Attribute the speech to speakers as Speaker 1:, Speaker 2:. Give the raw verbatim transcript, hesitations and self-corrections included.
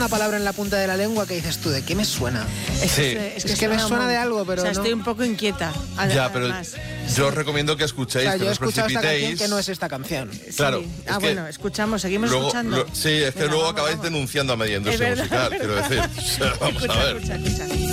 Speaker 1: una palabra en la punta de la lengua que dices tú, ¿de qué me suena?
Speaker 2: Es,
Speaker 3: Sí.
Speaker 2: que,
Speaker 1: Es que me suena de algo, pero
Speaker 2: O sea,
Speaker 1: no.
Speaker 2: estoy un poco inquieta.
Speaker 3: Ya, pero
Speaker 2: además.
Speaker 3: yo os recomiendo que
Speaker 1: O
Speaker 3: escuchéis,
Speaker 1: sea,
Speaker 3: que
Speaker 1: yo
Speaker 3: no
Speaker 1: he
Speaker 3: os
Speaker 1: escuchado esta canción
Speaker 3: precipitéis.
Speaker 1: que no es esta canción.
Speaker 2: Sí.
Speaker 3: Claro,
Speaker 2: Ah,
Speaker 3: es que
Speaker 2: bueno, escuchamos, seguimos
Speaker 3: Luego,
Speaker 2: escuchando.
Speaker 3: lo- sí, es que
Speaker 2: Venga,
Speaker 3: luego
Speaker 2: vamos,
Speaker 3: acabáis
Speaker 2: vamos.
Speaker 3: denunciando a media
Speaker 2: Es
Speaker 3: industria
Speaker 2: verdad,
Speaker 3: musical,
Speaker 2: es
Speaker 3: quiero
Speaker 2: verdad.
Speaker 3: decir. O sea, vamos
Speaker 2: Escucha,
Speaker 3: a ver.
Speaker 2: escucha, escucha.